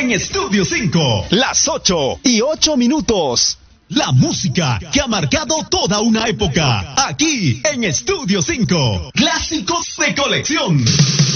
en Estudio 5. Las 8:08. La música que ha marcado toda una época. Aquí en Estudio 5. Clásicos de colección.